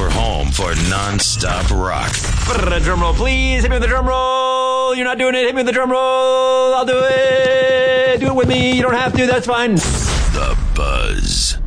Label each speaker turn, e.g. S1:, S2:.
S1: your home for non-stop rock.
S2: Drum roll, please. Hit me with the drum roll. You're not doing it. Hit me with the drum roll. I'll do it. Do it with me. You don't have to. That's fine.
S1: The Buzz.